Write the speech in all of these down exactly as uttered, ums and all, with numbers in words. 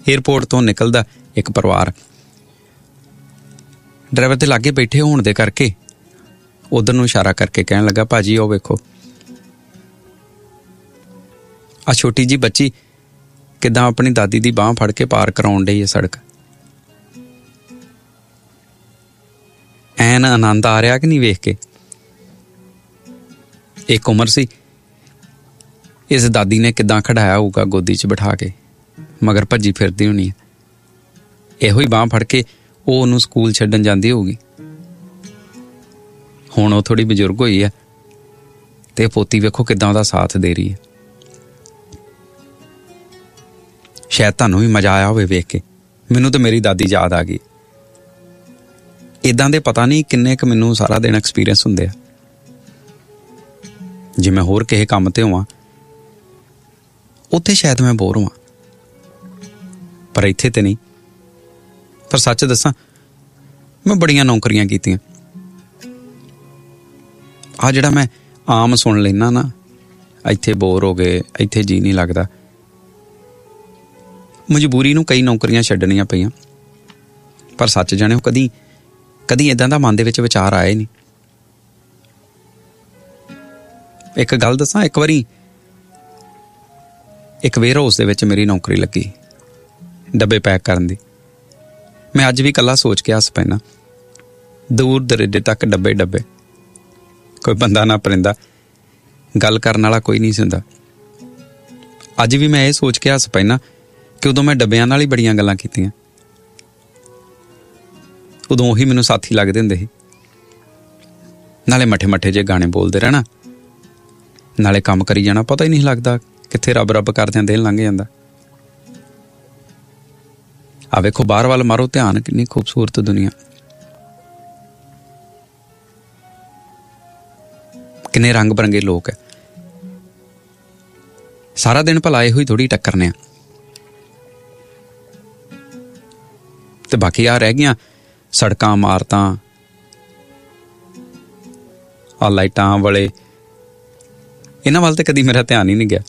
Airport ਤੋਂ ਨਿਕਲਦਾ ਇੱਕ ਪਰਿਵਾਰ ਡਰਾਈਵਰ ਦੇ ਲਾਗੇ ਬੈਠੇ ਹੋਣ ਦੇ ਕਰਕੇ ਉਧਰ ਨੂੰ ਇਸ਼ਾਰਾ ਕਰਕੇ ਕਹਿਣ ਲੱਗਾ, ਭਾਜੀ ਉਹ ਵੇਖੋ ਆ ਛੋਟੀ ਜੀ ਬੱਚੀ ਕਿੱਦਾਂ ਆਪਣੀ ਦਾਦੀ ਦੀ ਬਾਂਹ ਫੜ ਕੇ ਪਾਰ ਕਰਾਉਣ ਡਈ ਹੈ ਸੜਕ। ਐਨ ਆਨੰਦ ਆ ਰਿਹਾ ਕਿ ਨਹੀਂ ਵੇਖ ਕੇ। ਇੱਕ ਉਮਰ ਸੀ, ਇਸ ਦਾਦੀ ਨੇ ਕਿੱਦਾਂ ਖੜਾਇਆ ਹੋਊਗਾ ਗੋਦੀ 'ਚ ਬਿਠਾ ਕੇ, ਮਗਰ ਭੱਜੀ ਫਿਰਦੀ ਹੋਣੀ ਹੈ। ਇਹੋ ਹੀ ਬਾਂਹ ਫੜ ਕੇ ਉਹ ਉਹਨੂੰ ਸਕੂਲ ਛੱਡਣ ਜਾਂਦੀ ਹੋਊਗੀ। ਹੁਣ ਉਹ ਥੋੜ੍ਹੀ ਬਜ਼ੁਰਗ ਹੋਈ ਹੈ ਤੇ ਪੋਤੀ ਵੇਖੋ ਕਿੱਦਾਂ ਉਹਦਾ ਸਾਥ ਦੇ ਰਹੀ ਹੈ। ਸ਼ਾਇਦ ਤੁਹਾਨੂੰ ਵੀ ਮਜ਼ਾ ਆਇਆ ਹੋਵੇ ਵੇਖ ਕੇ। ਮੈਨੂੰ ਤਾਂ ਮੇਰੀ ਦਾਦੀ ਯਾਦ ਆ ਗਈ। ਇੱਦਾਂ ਦੇ ਪਤਾ ਨਹੀਂ ਕਿੰਨੇ ਕੁ ਮੈਨੂੰ ਸਾਰਾ ਦਿਨ ਐਕਸਪੀਰੀਅੰਸ ਹੁੰਦੇ ਆ। ਜੇ ਮੈਂ ਹੋਰ ਕਿਸੇ ਕੰਮ ਤੇ ਹੋਵਾਂ ਉੱਥੇ ਸ਼ਾਇਦ ਮੈਂ ਬੋਰ ਹੋਵਾਂ, ਪਰ ਇੱਥੇ ਤੇ ਨਹੀਂ। ਪਰ ਸੱਚ ਦੱਸਾਂ, ਮੈਂ ਬੜੀਆਂ ਨੌਕਰੀਆਂ ਕੀਤੀਆਂ। ਆਹ ਜਿਹੜਾ ਮੈਂ ਆਮ ਸੁਣ ਲੈਂਦਾ ਨਾ, ਇੱਥੇ ਬੋਰ ਹੋ ਗਏ, ਇੱਥੇ ਜੀ ਨਹੀਂ ਲੱਗਦਾ, ਮਜਬੂਰੀ ਨੂੰ ਕਈ ਨੌਕਰੀਆਂ ਛੱਡਣੀਆਂ ਪਈਆਂ। ਪਰ ਸੱਚ ਜਾਣਿਓ, ਕਦੀ ਕਦੀ ਇੱਦਾਂ ਦਾ ਮਨ ਦੇ ਵਿੱਚ ਵਿਚਾਰ ਆਇਆ ਹੀ ਨਹੀਂ। ਇੱਕ ਗੱਲ ਦੱਸਾਂ, ਇੱਕ ਵਾਰੀ ਇੱਕ ਵੇਅਰ ਹਾਊਸ ਦੇ ਵਿੱਚ ਮੇਰੀ ਨੌਕਰੀ ਲੱਗੀ, ਡੱਬੇ ਪੈਕ ਕਰਨ ਦੀ। ਮੈਂ ਅੱਜ ਵੀ ਇਕੱਲਾ ਸੋਚ ਕੇ ਹੱਸ ਪੈਣਾ। ਦੂਰ ਦਰੇਡੇ ਤੱਕ ਡੱਬੇ ਡੱਬੇ, ਕੋਈ ਬੰਦਾ ਨਾ ਪਰਿੰਦਾ, ਗੱਲ ਕਰਨ ਵਾਲਾ ਕੋਈ ਨਹੀਂ ਸੀ ਹੁੰਦਾ। ਅੱਜ ਵੀ ਮੈਂ ਇਹ ਸੋਚ ਕੇ ਹੱਸ ਪੈਣਾ ਕਿ ਉਦੋਂ ਮੈਂ ਡੱਬਿਆਂ ਨਾਲ ਹੀ ਬੜੀਆਂ ਗੱਲਾਂ ਕੀਤੀਆਂ। ਉਦੋਂ ਉਹੀ ਮੈਨੂੰ ਸਾਥੀ ਲੱਗਦੇ ਹੁੰਦੇ ਸੀ। ਨਾਲੇ ਮੱਠੇ ਮੱਠੇ ਜੇ ਗਾਣੇ ਬੋਲਦੇ ਰਹਿਣਾ, ਨਾਲੇ ਕੰਮ ਕਰੀ ਜਾਣਾ, ਪਤਾ ਹੀ ਨਹੀਂ ਲੱਗਦਾ ਕਿੱਥੇ ਰੱਬ ਰੱਬ ਕਰਦਿਆਂ ਦਿਨ ਲੰਘ ਜਾਂਦਾ। ਆ ਵੇਖੋ ਬਾਹਰ ਵੱਲ ਮਾਰੋ ਧਿਆਨ, ਕਿੰਨੀ ਖੂਬਸੂਰਤ ਦੁਨੀਆ, ਕਿੰਨੇ ਰੰਗ ਬਰੰਗੇ ਲੋਕ ਹੈ। ਸਾਰਾ ਦਿਨ ਭਲਾ ਇਹੋ ਹੀ ਥੋੜ੍ਹੀ ਟੱਕਰਨੇ ਆ। ਤੇ ਬਾਕੀ ਆ ਰਹਿ ਗਈਆਂ ਸੜਕਾਂ, ਇਮਾਰਤਾਂ, ਆ ਲਾਈਟਾਂ ਵਾਲੇ, ਇਹਨਾਂ ਵੱਲ ਤੇ ਕਦੀ ਮੇਰਾ ਧਿਆਨ ਹੀ ਨਹੀਂ ਗਿਆ।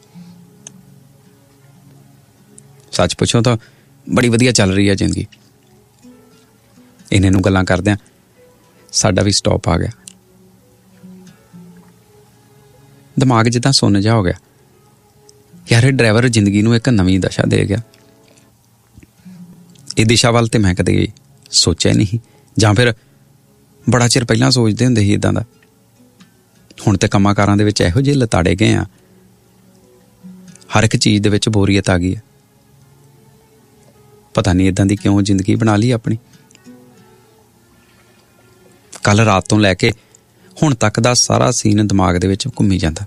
ਸੱਚ ਪੁੱਛੋ ਤਾਂ ਬੜੀ ਵਧੀਆ ਚੱਲ ਰਹੀ ਹੈ ਜ਼ਿੰਦਗੀ। ਇਹਨਾਂ ਨੂੰ ਗੱਲਾਂ ਕਰਦਿਆਂ ਸਾਡਾ ਵੀ ਸਟਾਪ ਆ ਗਿਆ। ਦਿਮਾਗ ਜਿੱਦਾਂ ਸੁੰਨ ਜਾ ਹੋ ਗਿਆ। ਯਾਰ ਇਹ ਡਰਾਈਵਰ ਜ਼ਿੰਦਗੀ ਨੂੰ ਇੱਕ ਨਵੀਂ ਦਸ਼ਾ ਦੇ ਗਿਆ। ਇਹ ਦਿਸ਼ਾ ਵੱਲ ਤੇ ਮੈਂ ਕਦੇ ਸੋਚਿਆ ਨਹੀਂ, ਜਾਂ ਫਿਰ ਬੜਾ ਚਿਰ ਪਹਿਲਾਂ ਸੋਚਦੇ ਹੁੰਦੇ ਸੀ ਇੱਦਾਂ ਦਾ। ਹੁਣ ਤੇ ਕੰਮਾਂ ਕਾਰਾਂ ਦੇ ਵਿੱਚ ਇਹੋ ਜਿਹੇ ਲਤਾੜੇ ਗਏ ਆ, ਹਰ ਇੱਕ ਚੀਜ਼ ਦੇ ਵਿੱਚ ਬੋਰੀਅਤ ਆ ਗਈ ਹੈ। ਪਤਾ ਨਹੀਂ ਇੱਦਾਂ ਦੀ ਕਿਉਂ ਜ਼ਿੰਦਗੀ ਬਣਾ ਲਈ ਆਪਣੀ। ਕੱਲ ਰਾਤ ਤੋਂ ਲੈ ਕੇ ਹੁਣ ਤੱਕ ਦਾ ਸਾਰਾ ਸੀਨ ਦਿਮਾਗ ਦੇ ਵਿੱਚ ਘੁੰਮੀ ਜਾਂਦਾ।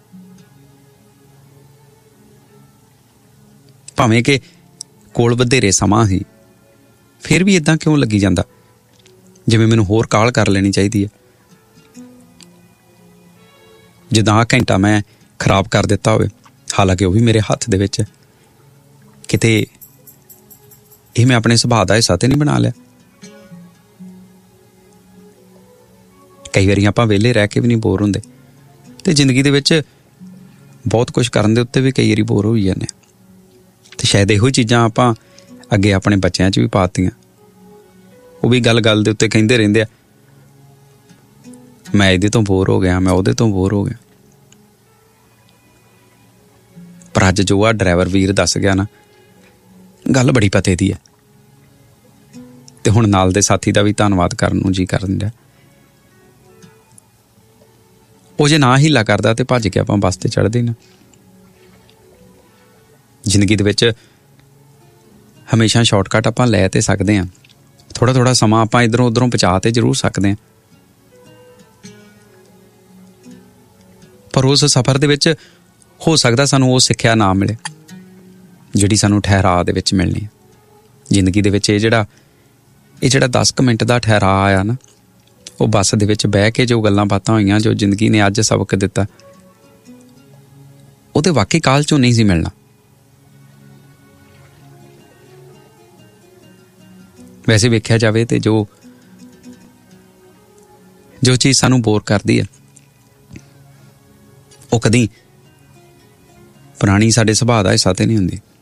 ਭਾਵੇਂ ਕਿ ਕੋਲ ਵਧੇਰੇ ਸਮਾਂ ਸੀ, ਫਿਰ ਵੀ ਇੱਦਾਂ ਕਿਉਂ ਲੱਗੀ ਜਾਂਦਾ ਜਿਵੇਂ ਮੈਨੂੰ ਹੋਰ ਕਾਹਲ ਕਰ ਲੈਣੀ ਚਾਹੀਦੀ ਹੈ। ਜਿੱਦਾਂ ਆਹ ਘੰਟਾ ਮੈਂ ਖਰਾਬ ਕਰ ਦਿੱਤਾ ਹੋਵੇ, ਹਾਲਾਂਕਿ ਉਹ ਵੀ ਮੇਰੇ ਹੱਥ ਦੇ ਵਿੱਚ। ਕਿਤੇ ਇਹ ਮੈਂ ਆਪਣੇ ਸੁਭਾਅ ਦਾ ਹਿੱਸਾ ਤੇ ਨਹੀਂ ਬਣਾ ਲਿਆ। ਕਈ ਵਾਰੀ ਆਪਾਂ ਵਿਹਲੇ ਰਹਿ ਕੇ ਵੀ ਨਹੀਂ ਬੋਰ ਹੁੰਦੇ, ਤੇ ਜ਼ਿੰਦਗੀ ਦੇ ਵਿੱਚ ਬਹੁਤ ਕੁਛ ਕਰਨ ਦੇ ਉੱਤੇ ਵੀ ਕਈ ਵਾਰੀ ਬੋਰ ਹੋਈ ਜਾਂਦੇ। ਤੇ ਸ਼ਾਇਦ ਇਹੋ ਚੀਜ਼ਾਂ ਆਪਾਂ ਅੱਗੇ ਆਪਣੇ ਬੱਚਿਆਂ 'ਚ ਵੀ ਪਾਤੀਆਂ। ਉਹ ਵੀ ਗੱਲ ਗੱਲ ਦੇ ਉੱਤੇ ਕਹਿੰਦੇ ਰਹਿੰਦੇ ਆ, ਮੈਂ ਇਹਦੇ ਤੋਂ ਬੋਰ ਹੋ ਗਿਆ, ਮੈਂ ਉਹਦੇ ਤੋਂ ਬੋਰ ਹੋ ਗਿਆ। ਪਰ ਅੱਜ ਜੋ ਆ ਡਰਾਈਵਰ ਵੀਰ ਦੱਸ ਗਿਆ ਨਾ, ਗੱਲ ਬੜੀ ਪਤੇ ਦੀ ਹੈ। ਤੇ ਹੁਣ ਨਾਲ ਦੇ ਸਾਥੀ ਦਾ ਵੀ ਧੰਨਵਾਦ ਕਰਨ ਨੂੰ ਜੀ ਕਰਨ ਡਿਆ। ਉਹ ਜੇ ਨਾ ਹੀਲਾ ਕਰਦਾ ਤੇ ਭੱਜ ਕੇ ਆਪਾਂ ਬੱਸ ਤੇ ਚੜ੍ਹਦੇ ਨਾ। ਜ਼ਿੰਦਗੀ ਦੇ ਵਿੱਚ ਹਮੇਸ਼ਾ ਸ਼ਾਰਟਕਟ ਆਪਾਂ ਲੈ ਤੇ ਸਕਦੇ ਹਾਂ। ਥੋੜ੍ਹਾ ਥੋੜ੍ਹਾ ਸਮਾਂ ਆਪਾਂ ਇੱਧਰੋਂ ਉੱਧਰੋਂ ਬਚਾ ਤੇ ਜ਼ਰੂਰ ਸਕਦੇ ਹਾਂ, ਪਰ ਉਸ ਸਫ਼ਰ ਦੇ ਵਿੱਚ ਹੋ ਸਕਦਾ ਸਾਨੂੰ ਉਹ ਸਿੱਖਿਆ ਨਾ ਮਿਲੇ ਜਿਹੜੀ ਸਾਨੂੰ ਠਹਿਰਾਅ ਦੇ ਵਿੱਚ ਮਿਲਣੀ ਹੈ। ਜ਼ਿੰਦਗੀ ਦੇ ਵਿੱਚ ਇਹ ਜਿਹੜਾ ਇਹ ਜਿਹੜਾ ਦਸ ਕੁ ਮਿੰਟ ਦਾ ਠਹਿਰਾਅ ਆਇਆ ਨਾ, ਉਹ ਬੱਸ ਦੇ ਵਿੱਚ ਬਹਿ ਕੇ ਜੋ ਗੱਲਾਂ ਬਾਤਾਂ ਹੋਈਆਂ, ਜੋ ਜ਼ਿੰਦਗੀ ਨੇ ਅੱਜ ਸਬਕ ਦਿੱਤਾ, ਉਹ ਤੇ ਵਾਕਈ ਕਾਲ 'ਚੋਂ ਨਹੀਂ ਸੀ ਮਿਲਣਾ। ਵੈਸੇ ਵੇਖਿਆ ਜਾਵੇ ਤੇ ਜੋ ਜੋ ਚੀਜ਼ ਸਾਨੂੰ ਬੋਰ ਕਰਦੀ ਹੈ, ਉਹ ਕਦੀ ਪੁਰਾਣੀ ਸਾਡੇ ਸੁਭਾਅ ਦਾ ਹਿੱਸਾ ਤੇ ਨਹੀਂ ਹੁੰਦੀ।